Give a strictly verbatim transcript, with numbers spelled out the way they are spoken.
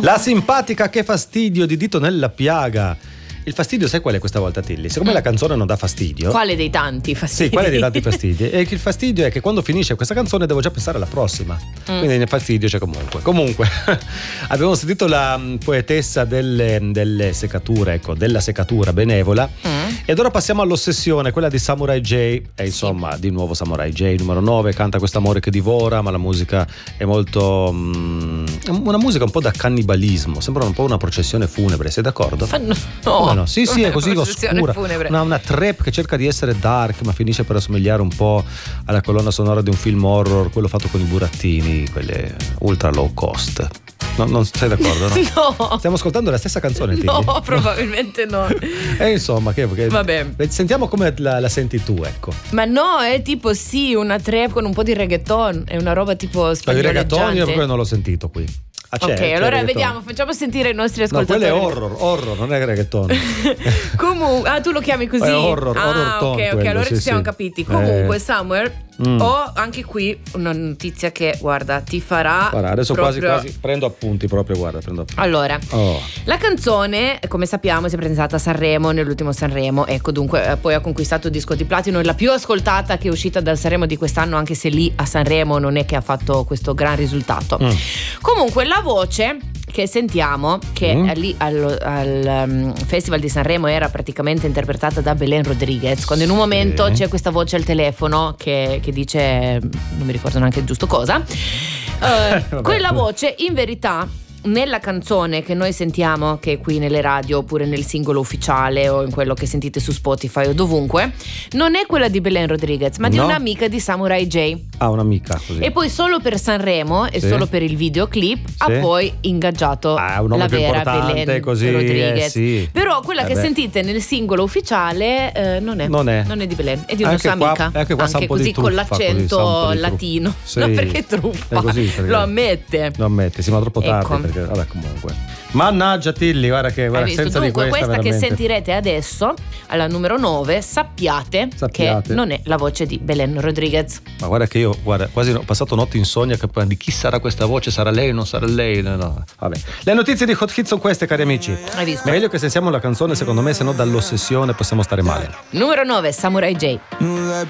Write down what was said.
La simpatica Che fastidio di Dito nella piaga. Il fastidio sai qual è questa volta, Tilly? Siccome mm. la canzone non dà fastidio. Quale dei tanti fastidi? Sì, quale dei tanti fastidi? E il fastidio è che quando finisce questa canzone devo già pensare alla prossima. Mm. Quindi nel fastidio c'è comunque. Comunque, abbiamo sentito la poetessa delle, delle secature, ecco, della secatura benevola. Mm. Ed ora passiamo all'ossessione, quella di Samurai J. E insomma, sì. Di nuovo Samurai J, numero nove, canta quest'amore che divora, ma la musica è molto... Mm, una musica un po' da cannibalismo, sembra un po' una processione funebre, sei d'accordo? No. no. No, sì, sì, è così oscura. Una, una trap che cerca di essere dark, ma finisce per assomigliare un po' alla colonna sonora di un film horror, quello fatto con i burattini, quelle ultra low cost. No, non sei d'accordo, no? No. Stiamo ascoltando la stessa canzone, Tilly? No, probabilmente no. E insomma, che, che vabbè. Sentiamo come la, la senti tu, ecco. Ma no, è tipo sì, una trap con un po' di reggaeton, è una roba tipo spagnoleggiante. Ma il reggaeton io proprio non l'ho sentito qui. Ah, c'è, ok, c'è allora reggaeton. Vediamo, facciamo sentire i nostri ascoltatori. No, quello è horror, horror, non è reggaeton. Comunque, ah, tu lo chiami così? È horror, ah, horror ok, ok, quello, allora sì, ci siamo sì. capiti. Comunque, eh. Samuel, mm. ho anche qui una notizia che, guarda, ti farà. Guarda, adesso proprio... quasi quasi prendo appunti proprio, guarda, prendo appunti. Allora, oh. la canzone, come sappiamo, si è presentata a Sanremo nell'ultimo Sanremo. Ecco, dunque, poi ha conquistato il disco di platino, è la più ascoltata che è uscita dal Sanremo di quest'anno, anche se lì a Sanremo non è che ha fatto questo gran risultato. Mm. Comunque, la voce che sentiamo, che mm. lì al, al um, Festival di Sanremo era praticamente interpretata da Belen Rodriguez, quando in un momento sì. c'è questa voce al telefono che, che dice, non mi ricordo neanche giusto cosa, uh, quella voce in verità nella canzone che noi sentiamo, che è qui nelle radio oppure nel singolo ufficiale o in quello che sentite su Spotify o dovunque, non è quella di Belen Rodriguez, ma no. di un'amica di Samurai J. Ah, un'amica così. E poi solo per Sanremo e sì. solo per il videoclip sì. ha poi ingaggiato ah, un nome la vera Belen così, Rodriguez. Eh, sì. Però quella eh che beh. sentite nel singolo ufficiale eh, non, è, non è non è di Belen, è di una anche sua qua, amica. Anche, qua anche così truffa, con l'accento così, latino. Sì. No, perché truffa? Così, perché lo ammette. Lo ammette, sì, ma troppo tardi ecco. perché vabbè, comunque. Mannaggia Tilly, guarda che guarda, senza dunque di questa, questa veramente. Che sentirete adesso alla numero nove, sappiate, sappiate che non è la voce di Belen Rodriguez. Ma guarda che io guarda, quasi ho passato notti insonnia che di chi sarà questa voce, sarà lei o non sarà lei, no, no. Vabbè. Le notizie di Hot Hit sono queste, cari amici. Hai visto? Meglio che sentiamo la canzone, secondo me, se no dall'ossessione possiamo stare male. Numero nove, Samurai J. Know that